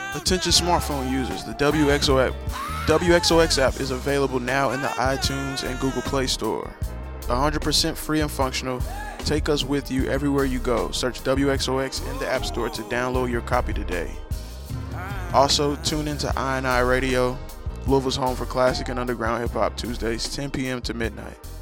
Attention smartphone users, the WXOX app is available now in the iTunes and Google Play Store. 100% free and functional. Take us with you everywhere you go. Search WXOX in the App Store to download your copy today. Also, tune into I&I Radio, Louisville's home for classic and underground hip-hop, Tuesdays 10 p.m. to midnight.